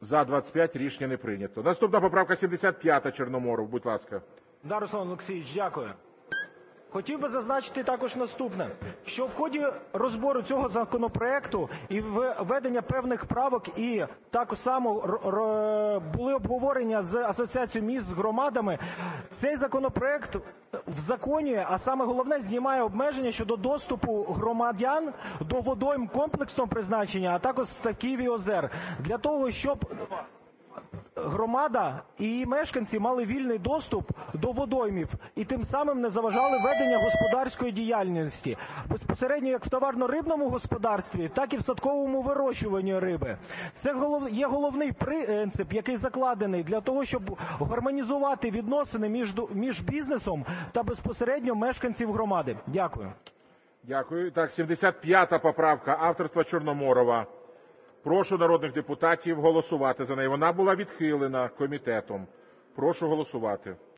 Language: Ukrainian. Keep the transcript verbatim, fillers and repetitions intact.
За – двадцять п'ять. Рішення не прийнято. Наступна поправка сімдесят п'ята, Чорноморов. Будь ласка. Да, Руслан Олексійович, дякую. Хотів би зазначити також наступне, що в ході розбору цього законопроекту і введення певних правок, і так само були обговорення з Асоціацією міст з громадами, цей законопроект узаконює, а саме головне, знімає обмеження щодо доступу громадян до водойм комплексного призначення, а також ставків і озер, для того, щоб громада і її мешканці мали вільний доступ до водоймів і тим самим не заважали ведення господарської діяльності, безпосередньо як в товарно-рибному господарстві, так і в садковому вирощуванні риби. Це є головний принцип, який закладений для того, щоб гармонізувати відносини між, між бізнесом та безпосередньо мешканців громади. Дякую. Дякую. Так, сімдесят п'ята поправка авторства Чорноморова. Прошу народних депутатів голосувати за неї. Вона була відхилена комітетом. Прошу голосувати.